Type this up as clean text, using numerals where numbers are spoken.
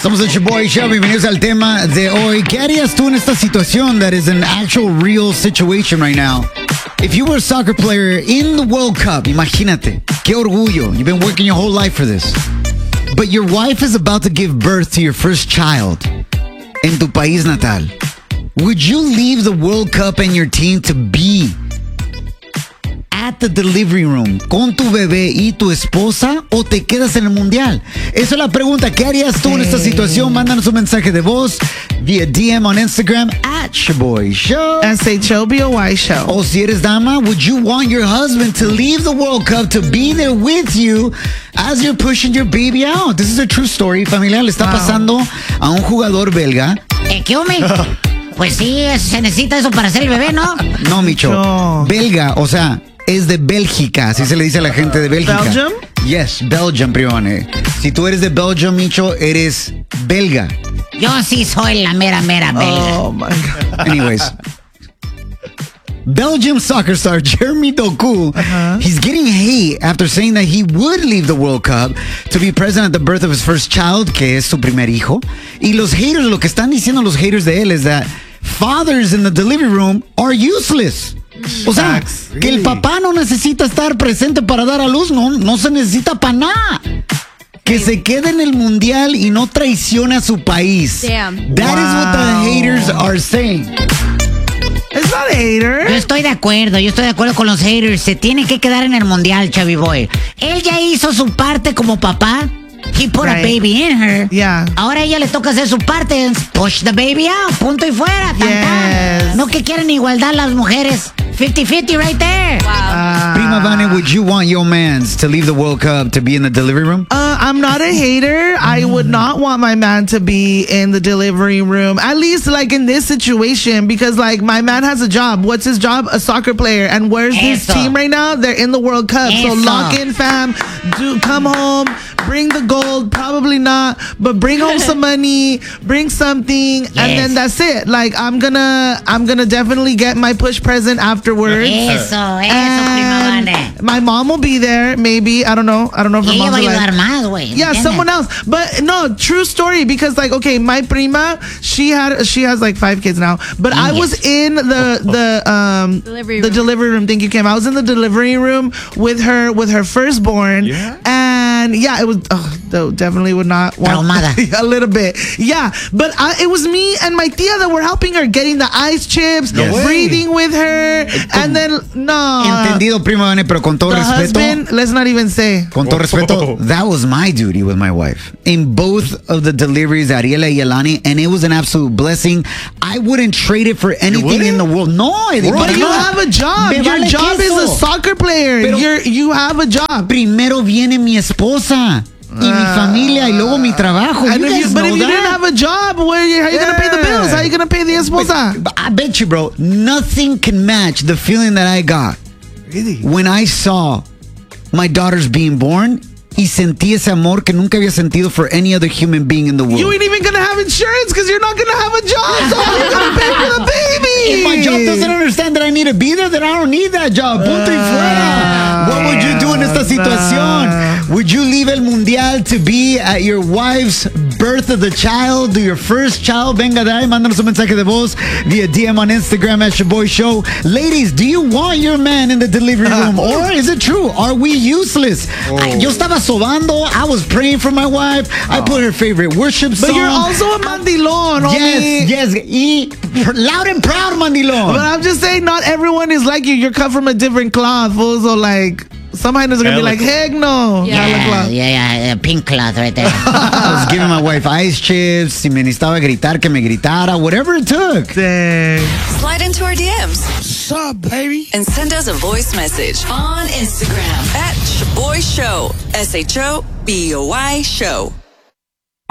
Somos el Shoboy Show. Bienvenidos al tema de hoy. ¿Qué harías tú en esta situación that is an actual real situation right now? If you were a soccer player in the World Cup, imagínate, qué orgullo. You've been working your whole life for this. But your wife is about to give birth to your first child en tu país natal. Would you leave the World Cup and your team to be at the delivery room con tu bebé y tu esposa o te quedas en el mundial? Esa es la pregunta. ¿Qué harías tú en esta situación? Mándanos un mensaje de voz via DM on Instagram at Shoboy Show. SHOBOY Show. O si eres dama, would you want your husband to leave the World Cup to be there with you as you're pushing your baby out? This is a true story, familia. Le está pasando a un jugador belga. ¿Qué hombre? Pues sí, se necesita eso para hacer el bebé, ¿no? No, Micho. Belga, o sea, es de Bélgica, así se le dice a la gente de Bélgica. ¿Belgium? Yes, Belgium, Prione. Si tú eres de Belgium, Micho, eres belga. Yo sí soy la mera belga. Oh, my God. Anyways. Belgium soccer star Jeremy Doku, he's getting hate after saying that he would leave the World Cup to be present at the birth of his first child, que es su primer hijo. Y los haters, lo que están diciendo los haters de él es that fathers in the delivery room are useless. O sea, que el papá no necesita estar presente para dar a luz, no se necesita para nada. Que se quede en el mundial y no traicione a su país. Damn. That is what the haters are saying. It's not a hater. Yo estoy de acuerdo con los haters. Se tiene que quedar en el mundial, Chavi Boy. Él ya hizo su parte como papá. He put a baby in her. Yeah. Ahora a ella le toca hacer su parte. Push the baby out. Punto y fuera. Yes. No que quieren igualdad las mujeres. 50-50 right there. Wow. Prima Vane, would you want your mans to leave the World Cup to be in the delivery room? I'm not a hater. I would not want my man to be in the delivery room, at least like in this situation, because like my man has a job. What's his job? A soccer player. And where's this Eso. team right now? They're in the World Cup. So Eso. lock in, fam. Come home. Bring the gold. Probably not, but bring home some money. Bring something, and then that's it. Like I'm gonna definitely get my push present afterwards. Eso, Prima And Vane. my mom will be there. Maybe I don't know if her Y ella mom's va a alive. ayudar más, güey. Yeah, ¿entiendes? someone else. But no, true story, because like, okay, my prima, she has like 5 kids now. But I was in the delivery room. Thank you, Kim. I was in the delivery room with her firstborn. Yeah. And yeah, it was definitely would not want Traumada. a little bit. Yeah, but it was me and my tia that were helping her getting the ice chips, breathing with her, and then Entendido, Prima Vane, pero con todo the respeto. husband. Let's not even say. Con todo respeto, that was my duty with my wife. In both of the deliveries, Ariela y Yelani, and it was an absolute blessing. I wouldn't trade it for anything in the world. No, Eddie, But you have a job. Your job is a soccer player. You have a job. Primero viene mi esposa y mi familia y luego mi trabajo. And You guys but know if you that. didn't have a job, how are you going to pay the bills? How are you going to pay the esposa? But I bet you, bro, nothing can match the feeling that I got when I saw my daughters being born y sentí ese amor que nunca había sentido for any other human being in the world. You ain't even going to have insurance because you're not going to have a job. So how are you going to pay for the baby? If my job doesn't understand that I need to be there, then I don't need that job. Punto y fuera. What would you do en esta situación? Would you leave el mundial to be at your wife's birth of the child, to your first child? Venga de ahí, mándanos un mensaje de voz via DM on Instagram at Shoboy Show. Ladies, do you want your man in the delivery room? Or is it true? Are we useless? Yo estaba sobando. I was praying for my wife. I put her favorite worship song. But you're also a mandilon, homie. Yes. Y loud and proud, mandilon. But I'm just saying, not everyone is like you. You're cut from a different cloth. Also, like, some handlers are going to be like, heck no. Yeah, pink cloth right there. I was giving my wife ice chips. Si me necesitaba gritar, que me gritara. Whatever it took. Dang. Slide into our DMs. What's up, baby? And send us a voice message on Instagram at Shoboy Show. SHOBOY Show.